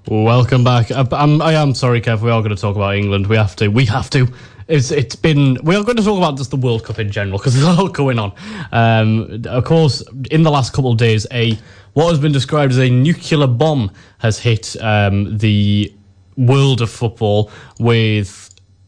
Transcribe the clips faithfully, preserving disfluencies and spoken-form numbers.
Welcome back. I, I'm, I am sorry, Kev. We are going to talk about England. We have to. We have to. It's it's been. We are going to talk about just the World Cup in general because there's a lot going on. Um, of course, in the last couple of days, a what has been described as a nuclear bomb has hit um, the world of football with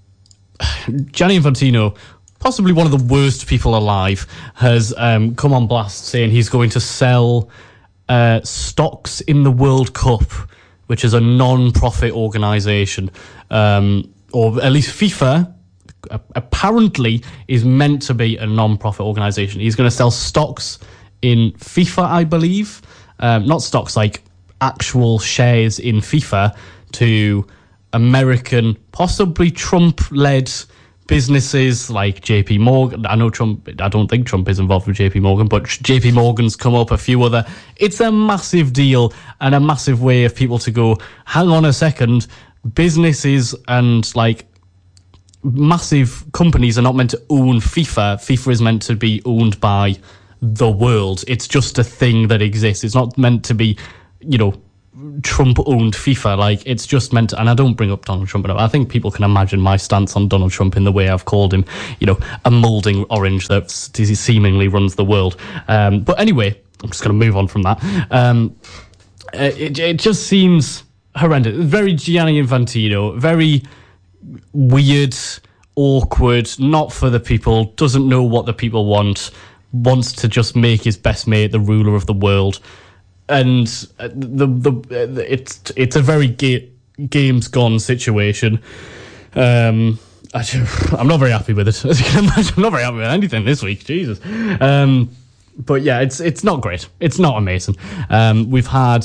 Gianni Infantino, possibly one of the worst people alive, has um, come on blast saying he's going to sell uh, stocks in the World Cup, which is a non-profit organisation, um, or at least FIFA apparently is meant to be a non-profit organisation. He's going to sell stocks in FIFA, I believe, um, not stocks like actual shares in FIFA, to American, possibly Trump-led businesses like J P Morgan. I know Trump, I don't think Trump is involved with J P Morgan, but J P Morgan's come up, a few other. It's a massive deal and a massive way of people to go, hang on a second, businesses and like massive companies are not meant to own FIFA. FIFA is meant to be owned by the world. It's just a thing that exists. It's not meant to be, you know, Trump-owned FIFA. Like, it's just meant to, and I don't bring up Donald Trump, but I think people can imagine my stance on Donald Trump in the way I've called him, you know, a moulding orange that seemingly runs the world. Um, but anyway, I'm just going to move on from that. Um, it, it just seems horrendous. Very Gianni Infantino, very weird, awkward, not for the people, doesn't know what the people want, wants to just make his best mate the ruler of the world. And the the it's it's a very ga- games gone situation. Um, I, I'm not very happy with it. As you can imagine, I'm not very happy with anything this week. Jesus. Um, but yeah, it's it's not great. It's not amazing. Um, we've had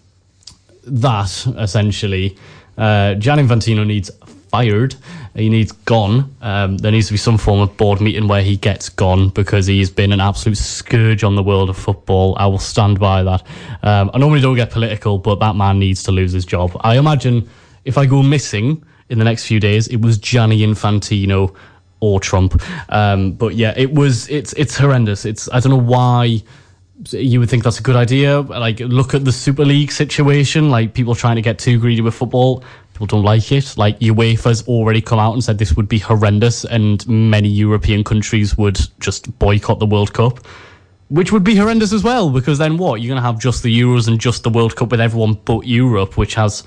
that essentially. Uh, Gianni Infantino needs fired. He needs gone. Um, there needs to be some form of board meeting where he gets gone because he's been an absolute scourge on the world of football. I will stand by that. Um, I normally don't get political, but that man needs to lose his job. I imagine if I go missing in the next few days, it was Gianni Infantino or Trump. Um, but yeah, it was. It's it's horrendous. It's I don't know why you would think that's a good idea. Like, look at the Super League situation. Like, people trying to get too greedy with football. People don't like it. Like, UEFA's already come out and said this would be horrendous and many European countries would just boycott the World Cup, which would be horrendous as well, because then what? You're going to have just the Euros and just the World Cup with everyone but Europe, which has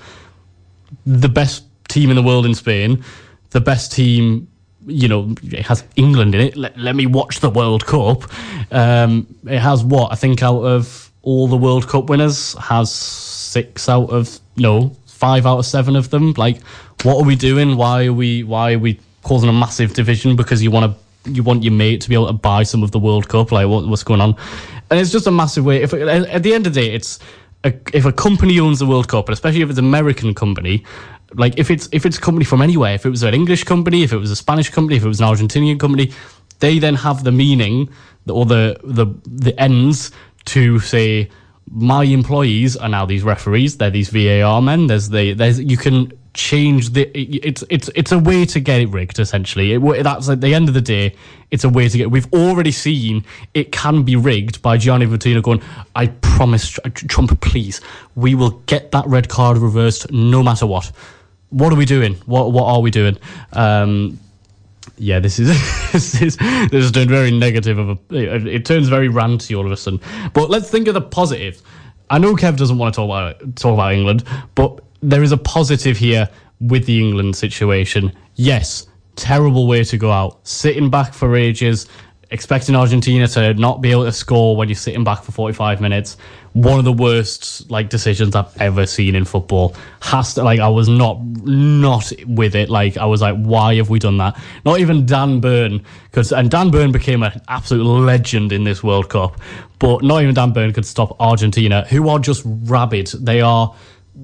the best team in the world in Spain, the best team, you know, it has England in it. Let, let me watch the World Cup. Um, it has what? I think out of all the World Cup winners, has six out of, no, five out of seven of them. Like, what are we doing? Why are we why are we causing a massive division because you want to you want your mate to be able to buy some of the World Cup? Like, what, what's going on? And it's just a massive way. If at the end of the day, it's a, if a company owns the World Cup, and especially if it's an American company, like if it's if it's a company from anywhere, if it was an English company, if it was a Spanish company, if it was an Argentinian company, they then have the meaning or the the the ends to say, my employees are now these referees. They're these V A R men. There's the there's you can change the. It's it's it's a way to get it rigged. Essentially, it, that's at the end of the day. It's a way to get. We've already seen it can be rigged by Gianni Infantino going, I promise, Trump, please, we will get that red card reversed no matter what. What are we doing? What what are we doing? Um, Yeah, this is this is this is turned very negative. Of a, it, it turns very ranty all of a sudden. But let's think of the positive. I know Kev doesn't want to talk about talk about England, but there is a positive here with the England situation. Yes, terrible way to go out, sitting back for ages, expecting Argentina to not be able to score when you're sitting back for forty-five minutes. One of the worst like decisions I've ever seen in football. Has to like I was not not with it. Like I was like, why have we done that? Not even Dan Burn, because and Dan Burn became an absolute legend in this World Cup. But not even Dan Burn could stop Argentina, who are just rabid. They are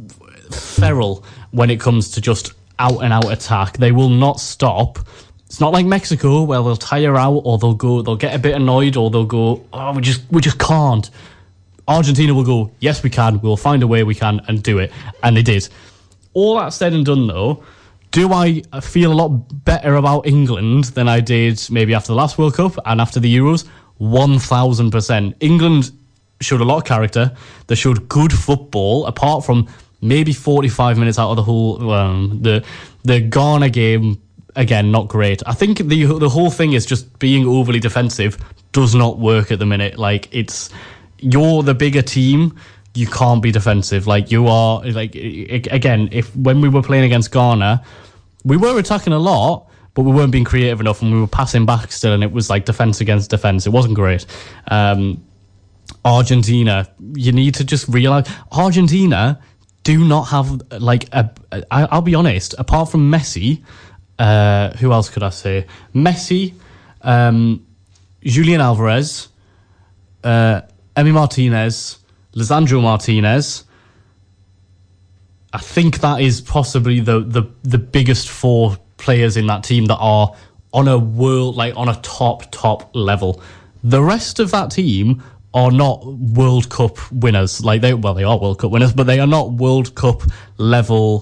feral when it comes to just out and out attack. They will not stop. It's not like Mexico where they'll tire out or they'll go, they'll get a bit annoyed or they'll go, oh, we just, we just can't. Argentina will go, yes, we can. We'll find a way we can and do it. And they did. All that said and done, though, do I feel a lot better about England than I did maybe after the last World Cup and after the Euros? one thousand percent. England showed a lot of character. They showed good football, apart from maybe forty-five minutes out of the whole um, the the Ghana game. Again, not great. I think the the whole thing is just being overly defensive does not work at the minute. Like, it's you're the bigger team, you can't be defensive. Like, you are like again, if when we were playing against Ghana, we were attacking a lot, but we weren't being creative enough, and we were passing back still, and it was like defense against defense. It wasn't great. Um, Argentina, you need to just realize Argentina do not have like a. I, I'll be honest. Apart from Messi, uh, who else could I say? Messi, um, Julian Alvarez, uh, Emi Martinez, Lisandro Martinez. I think that is possibly the the the biggest four players in that team that are on a world, like on a top top level. The rest of that team are not World Cup winners. Like they, well, they are World Cup winners, but they are not World Cup level,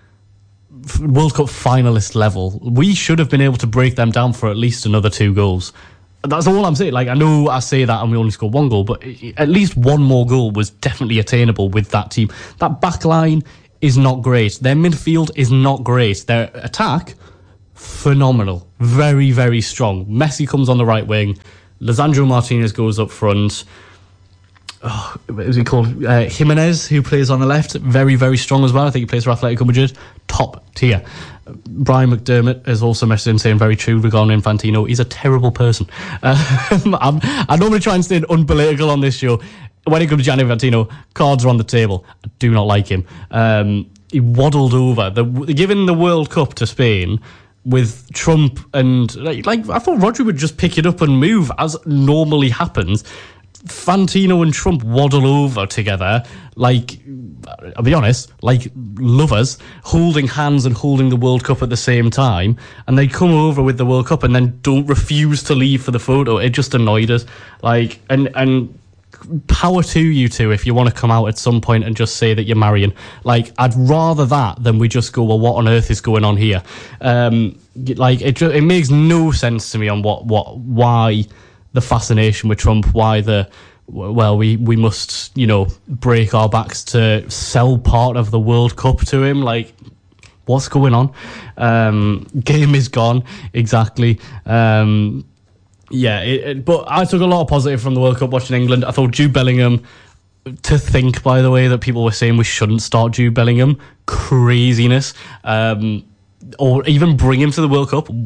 World Cup finalist level. We should have been able to break them down for at least another two goals. That's all I'm saying. Like, I know I say that and we only scored one goal, but at least one more goal was definitely attainable with that team. That back line is not great. Their midfield is not great. Their attack, phenomenal. Very, very strong. Messi comes on the right wing. Lisandro Martinez goes up front. Oh, what is he called? Uh, Jimenez, who plays on the left, very, very strong as well. I think he plays for Atletico Madrid. Top tier. Brian McDermott has also messaged in saying very true regarding Infantino. He's a terrible person. Uh, I'm, I normally try and stay unpolitical on this show. When it comes to Gianni Infantino, cards are on the table. I do not like him. Um, he waddled over. The, giving the World Cup to Spain with Trump and like, like I thought Rodri would just pick it up and move as normally happens. Fantino and Trump waddle over together like, I'll be honest, like lovers, holding hands and holding the World Cup at the same time, and they come over with the World Cup and then don't refuse to leave for the photo. It just annoyed us. Like, and and power to you two if you want to come out at some point and just say that you're marrying. Like, I'd rather that than we just go, well, what on earth is going on here? Um, like, it it makes no sense to me on what what why the fascination with Trump, why the well, we we must, you know, break our backs to sell part of the World Cup to him. Like, what's going on? Um, game is gone. Exactly. Um, Yeah, it, it, but I took a lot of positive from the World Cup watching England. I thought Jude Bellingham, to think, by the way, that people were saying we shouldn't start Jude Bellingham, craziness. Um, or even bring him to the World Cup.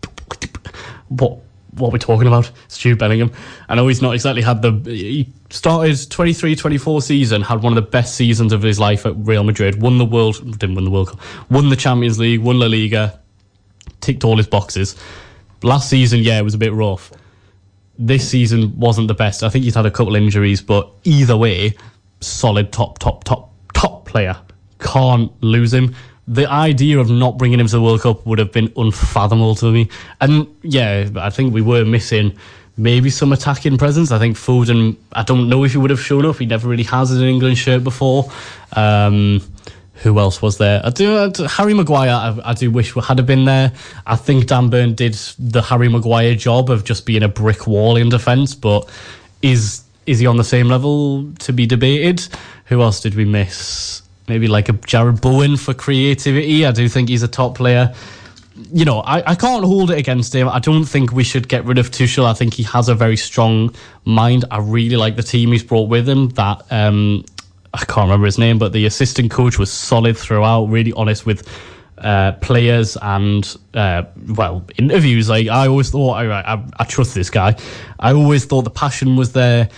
What what are we talking about? It's Jude Bellingham. I know he's not exactly had the... He started twenty-three twenty-four season, had one of the best seasons of his life at Real Madrid, won the World... Didn't win the World Cup. Won the Champions League, won La Liga, ticked all his boxes. Last season, yeah, it was a bit rough. This season wasn't the best. I think he's had a couple injuries, but either way, solid top, top, top, top player. Can't lose him. The idea of not bringing him to the World Cup would have been unfathomable to me. And yeah, I think we were missing maybe some attacking presence. I think Foden, I don't know if he would have shown up. He never really has an England shirt before. Um... Who else was there? I do, I do Harry Maguire. I, I do wish we had been there. I think Dan Burn did the Harry Maguire job of just being a brick wall in defence, but is is he on the same level to be debated? Who else did we miss? Maybe like a Jared Bowen for creativity. I do think he's a top player. You know, I, I can't hold it against him. I don't think we should get rid of Tuchel. I think he has a very strong mind. I really like the team he's brought with him. That um. I can't remember his name, but the assistant coach was solid throughout, really honest with uh, players and, uh, well, interviews. Like, I always thought, I, I, I trust this guy. I always thought the passion was there.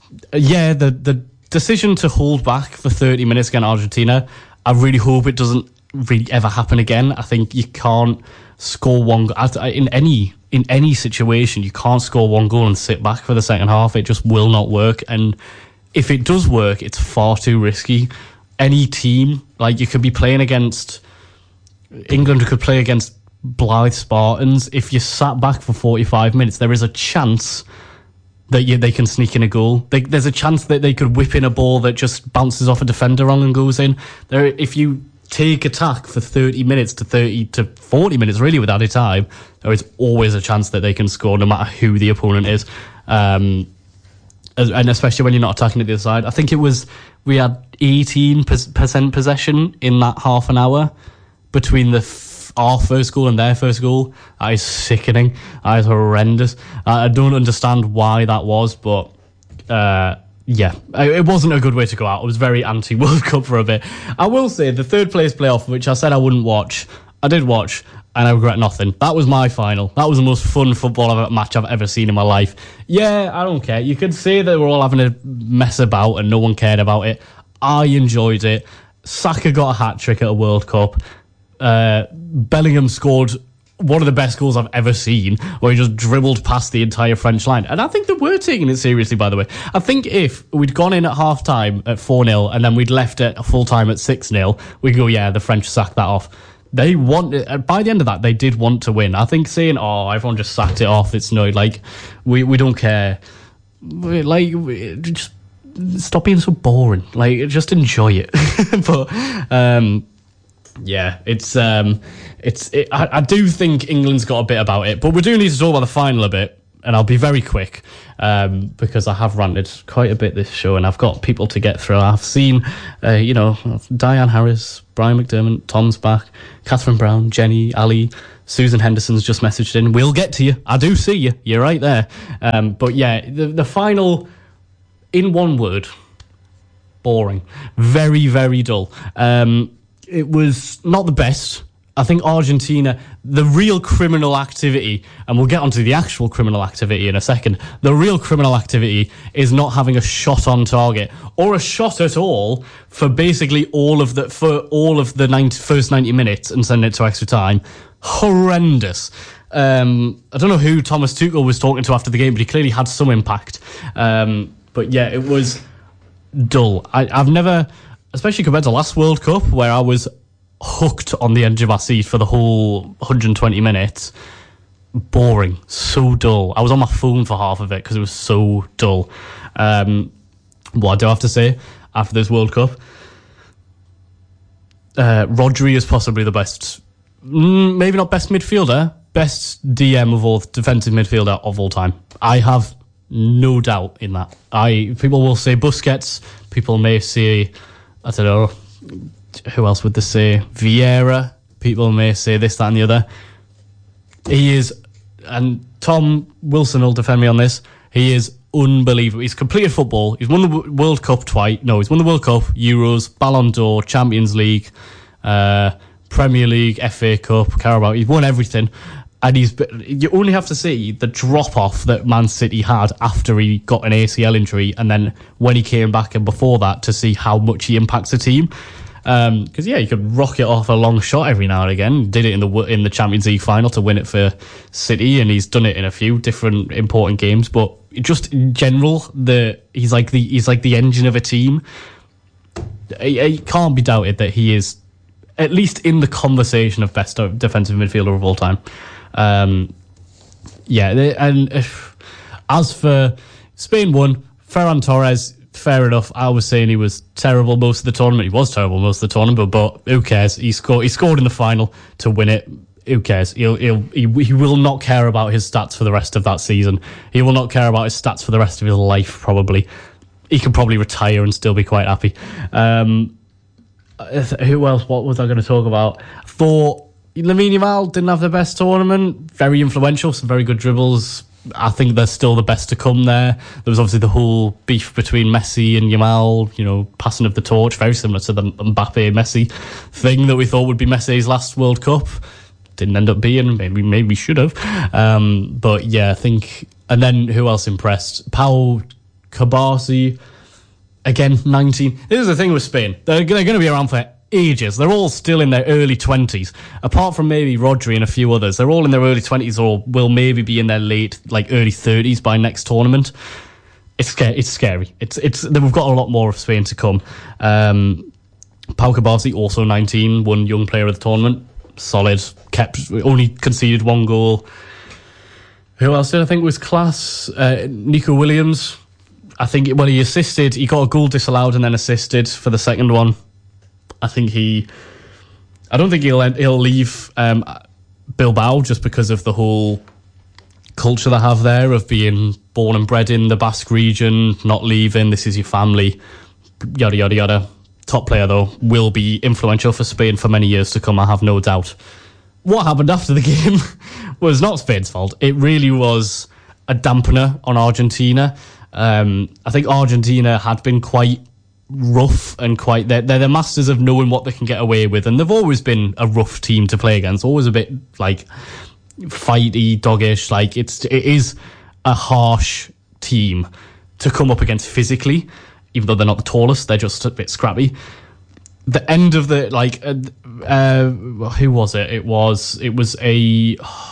Yeah, the, the decision to hold back for thirty minutes against Argentina, I really hope it doesn't really ever happen again. I think you can't score one goal. In any, in any situation, you can't score one goal and sit back for the second half. It just will not work. And if it does work, it's far too risky. Any team, like you could be playing against England, could play against Blythe Spartans. If you sat back for forty-five minutes, there is a chance that you, they can sneak in a goal. They, there's a chance that they could whip in a ball that just bounces off a defender wrong and goes in. There, if you take attack for thirty minutes to thirty to forty minutes, really, with added time, there is always a chance that they can score, no matter who the opponent is. Um, And especially when you're not attacking at the other side. I think it was, we had eighteen percent possession in that half an hour between the f- our first goal and their first goal. That is sickening. That is horrendous. I, I don't understand why that was, but uh, yeah, it wasn't a good way to go out. I was very anti-World Cup for a bit. I will say the third place playoff, which I said I wouldn't watch, I did watch, and I regret nothing. That was my final. That was the most fun football match I've ever seen in my life. Yeah, I don't care. You could say that we're all having a mess about and no one cared about it. I enjoyed it. Saka got a hat-trick at a World Cup. Uh, Bellingham scored one of the best goals I've ever seen, where he just dribbled past the entire French line. And I think they were taking it seriously, by the way. I think if we'd gone in at half-time at four nil and then we'd left it full-time at six nil, we'd go, yeah, the French sacked that off. They wanted, by the end of that, they did want to win. I think saying, oh, everyone just sacked it off, it's no, like, we, we don't care. We, like, we, just stop being so boring. Like, just enjoy it. But, um... yeah, it's um, it's. It, I, I do think England's got a bit about it, but we do need to talk about the final a bit, and I'll be very quick um, because I have ranted quite a bit this show, and I've got people to get through. I've seen, uh, you know, Diane Harris, Brian McDermott, Tom's back, Catherine Brown, Jenny, Ali, Susan Henderson's just messaged in. We'll get to you. I do see you. You're right there. Um, but yeah, the the final, in one word, boring, very very dull. Um, It was not the best. I think Argentina, the real criminal activity, and we'll get onto the actual criminal activity in a second, the real criminal activity is not having a shot on target or a shot at all for basically all of the for all of the ninety, first ninety minutes and sending it to extra time. Horrendous. Um, I don't know who Thomas Tuchel was talking to after the game, but he clearly had some impact. Um, but yeah, it was dull. I, I've never... especially compared to last World Cup, where I was hooked on the edge of my seat for the whole one hundred twenty minutes. Boring. So dull. I was on my phone for half of it because it was so dull. Um, what do I have to say after this World Cup? Uh, Rodri is possibly the best, maybe not best midfielder, best D M of all, defensive midfielder of all time. I have no doubt in that. I People will say Busquets. People may say... I don't know, who else would they say? Vieira. People may say this, that, and the other. He is, and Tom Wilson will defend me on this, he is unbelievable. He's completed football. He's won the World Cup twice. No, he's won the World Cup, Euros, Ballon d'Or, Champions League, uh, Premier League, F A Cup, Carabao. He's won everything. And he's, you only have to see the drop-off that Man City had after he got an A C L injury and then when he came back and before that to see how much he impacts the team. Because, um, yeah, you could rocket off a long shot every now and again. He did it in the in the Champions League final to win it for City, and he's done it in a few different important games. But just in general, the he's like the he's like the engine of a team. It, it can't be doubted that he is at least in the conversation of best defensive midfielder of all time. Um, yeah, and if, as for Spain won, Ferran Torres, fair enough. I was saying he was terrible most of the tournament. He was terrible most of the tournament, but, but who cares? He scored. He scored in the final to win it. Who cares? He'll, he'll, he he will not care about his stats for the rest of that season. He will not care about his stats for the rest of his life. Probably, he can probably retire and still be quite happy. Um, who else? What was I going to talk about? For Lamine Yamal didn't have the best tournament. Very influential, some very good dribbles. I think they're still the best to come there. There was obviously the whole beef between Messi and Yamal, you know, passing of the torch, very similar to the Mbappe-Messi thing that we thought would be Messi's last World Cup. Didn't end up being, maybe maybe should have. Um, but yeah, I think... And then who else impressed? Pau Cubarsí, again, nineteen. This is the thing with Spain. They're, they're going to be around for ages. They're all still in their early twenties. Apart from maybe Rodri and a few others, they're all in their early twenties or will maybe be in their late, like early thirties by next tournament. It's scary. It's scary. It's it's. We've got a lot more of Spain to come. Um, Pau Cubarsí, also nineteen, won Young Player of the Tournament. Solid. Kept only conceded one goal. Who else did I think was class? Uh, Nico Williams. I think when he assisted, he got a goal disallowed and then assisted for the second one. I think he... I don't think he'll he'll leave um, Bilbao just because of the whole culture they have there of being born and bred in the Basque region, not leaving, this is your family, yada, yada, yada. top player, though, will be influential for Spain for many years to come, I have no doubt. What happened after the game was not Spain's fault. It really was a dampener on Argentina. Um, I think Argentina had been quite rough and quite... They're, they're the masters of knowing what they can get away with, and they've always been a rough team to play against, always a bit, like, fighty, doggish. Like, it's, it is a harsh team to come up against physically, even though they're not the tallest, they're just a bit scrappy. The end of the, like, uh, uh, who was it? It was, it was a,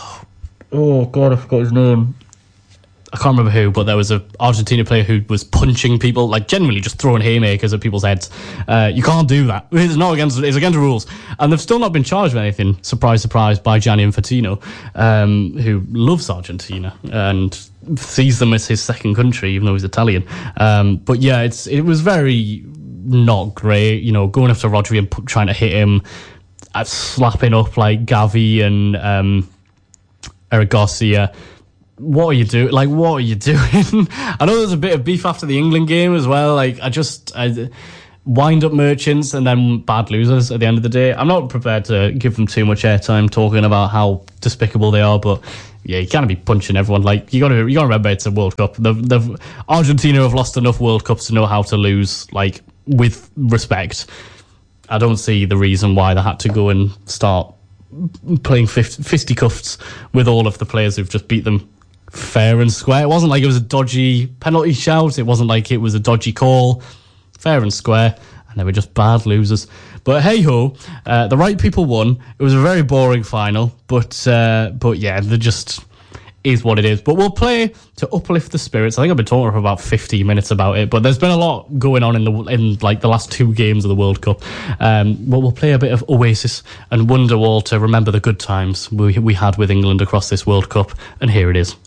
oh God, I forgot his name. I can't remember who, but there was a Argentina player who was punching people, like generally just throwing haymakers at people's heads. Uh, you can't do that. It's not against, it's against the rules. And they've still not been charged with anything, surprise, surprise, by Gianni Infantino, um, who loves Argentina and sees them as his second country, even though he's Italian. Um, but yeah, it's it was very not great, you know, going after Rodri and p- trying to hit him, uh, slapping up like Gavi and um, Eric Garcia. What are you doing? Like, what are you doing? I know there's a bit of beef after the England game as well. Like, I just I, wind up merchants and then bad losers at the end of the day. I'm not prepared to give them too much airtime talking about how despicable they are, but yeah, you can't be punching everyone. Like, you got to you got to remember it's a World Cup. The the Argentina have lost enough World Cups to know how to lose, like, with respect. I don't see the reason why they had to go and start playing fisticuffs with all of the players who've just beat them fair and square. It wasn't like it was a dodgy penalty shout. It wasn't like it was a dodgy call. Fair and square. And they were just bad losers. But hey-ho, uh, the right people won. It was a very boring final. But, uh, but yeah, they just... is what it is. But we'll play to uplift the spirits. I think I've been talking for about fifteen minutes about it, but there's been a lot going on in the in like the last two games of the World Cup. Um, but we'll play a bit of Oasis and Wonderwall to remember the good times we we had with England across this World Cup, and here it is.